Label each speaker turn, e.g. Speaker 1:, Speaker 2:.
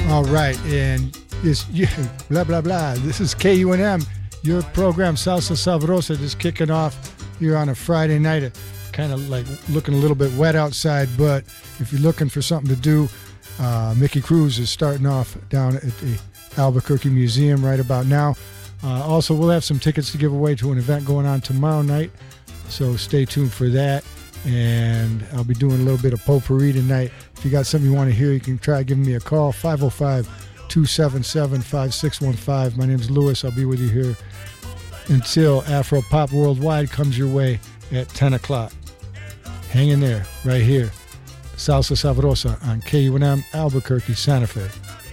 Speaker 1: All right, and this blah blah blah. This is KUNM, your program Salsa Sabrosa, just kicking off here on a Friday night. Kind of like looking a little bit wet outside, but if you're looking for something to do, Mickey Cruz is starting off down at the Albuquerque Museum right about now. Also, we'll have some tickets to give away to an event going on tomorrow night, so stay tuned for that. And I'll be doing a little bit of potpourri tonight. If you got something you want to hear, you can try giving me a call, 505-277-5615. My name's Louis. I'll be with you here until Afro Pop Worldwide comes your way at 10 o'clock. Hang in there, right here. Salsa Sabrosa on KUNM, Albuquerque, Santa Fe.